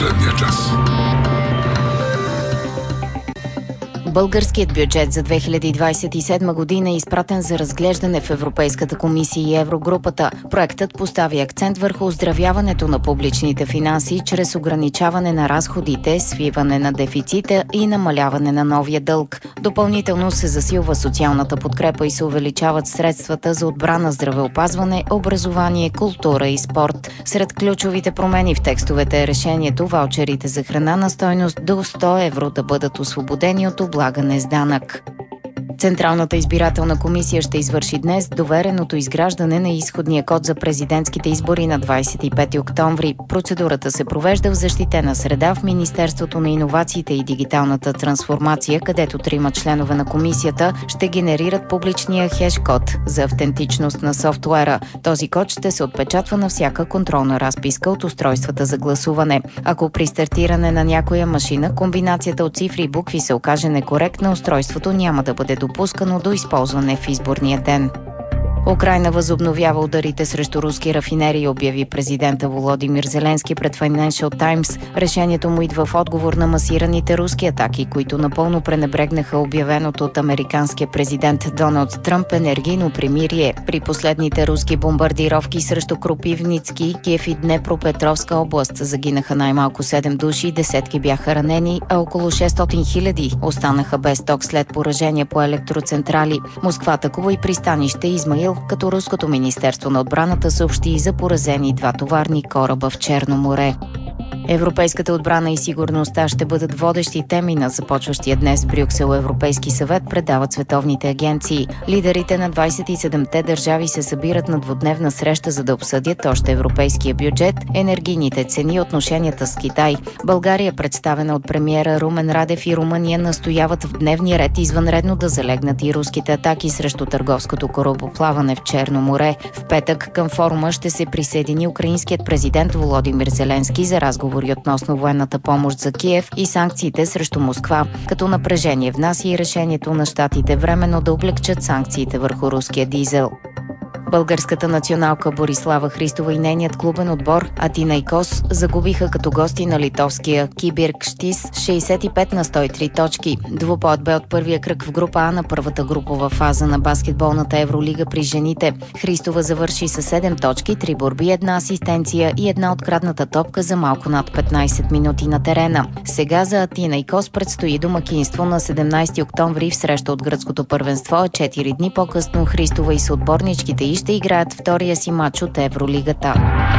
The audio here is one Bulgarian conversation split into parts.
последния час. Българският бюджет за 2027 година е изпратен за разглеждане в Европейската комисия и Еврогрупата. Проектът постави акцент върху оздравяването на публичните финанси чрез ограничаване на разходите, свиване на дефицита и намаляване на новия дълг. Допълнително се засилва социалната подкрепа и се увеличават средствата за отбрана, здравеопазване, образование, култура и спорт. Сред ключовите промени в текстовете е решението ваучерите за храна на стойност до 100 евро да бъдат освободени от облагане с данък. Централната избирателна комисия ще извърши днес довереното изграждане на изходния код за президентските избори на 25 октомври. Процедурата се провежда в защитена среда в Министерството на иновациите и дигиталната трансформация, където 3 членове на комисията ще генерират публичния хеш-код за автентичност на софтуера. Този код ще се отпечатва на всяка контролна разписка от устройствата за гласуване. Ако при стартиране на някоя машина комбинацията от цифри и букви се окаже некоректна, устройството няма да бъде допускано до използване в изборния ден. Украйна възобновява ударите срещу руски рафинерии, обяви президента Володимир Зеленски пред Financial Times. Решението му идва в отговор на масираните руски атаки, които напълно пренебрегнаха обявеното от американския президент Доналд Тръмп енергийно примирие. При последните руски бомбардировки срещу Кропивницки, Киев и Днепропетровска област загинаха най-малко 7 души, десетки бяха ранени, а около 600 хиляди останаха без ток след поражения по електроцентрали. Москва атакува и пристанище Измаил, като Руското министерство на отбраната съобщи и за поразени 2 товарни кораба в Черно море. Европейската отбрана и сигурността ще бъдат водещи теми на започващия днес в Брюксел Европейски съвет, предават световните агенции. Лидерите на 27-те държави се събират на двудневна среща, за да обсъдят още европейския бюджет, енергийните цени и отношенията с Китай. България, представена от премиера Румен Радев, и Румъния настояват в дневния ред извънредно да залегнат и руските атаки срещу търговското корабоплаване в Черно море. В петък към форума ще се присъедини украинският президент Володимир Зеленски за разговори относно военната помощ за Киев и санкциите срещу Москва, като напрежение внася и решението на щатите временно да облегчат санкциите върху руския дизел. Българската националка Борислава Христова и нейният клубен отбор Атинайкос загубиха като гости на литовския Кибиркштис 65-103 точки. Двубоят бе от първия кръг в група А на първата групова фаза на баскетболната Евролига при жените. Христова завърши с 7 точки, 3 борби, 1 асистенция и 1 открадната топка за малко над 15 минути на терена. Сега за Атинайкос предстои домакинство на 17 октомври в среща от гръцкото първенство, а 4 дни по-късно Христова и съотборничките и ще играят втория си матч от Евролигата.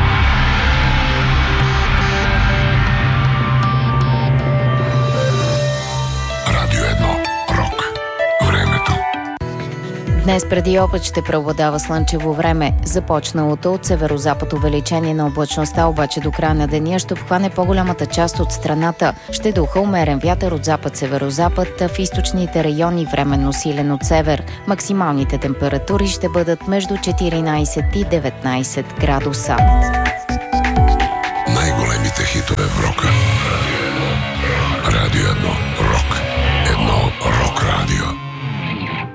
Радио 1. Рок. Времето. Днес преди обед ще преобладава слънчево време. Започналото от северозапад увеличение на облачността, обаче до края на деня ще обхване по-голямата част от страната. Ще духа умерен вятър от запад-северозапад, а в източните райони временно силен от север. Максималните температури ще бъдат между 14 и 19 градуса. Най-големите хитове в рока. Радио 1.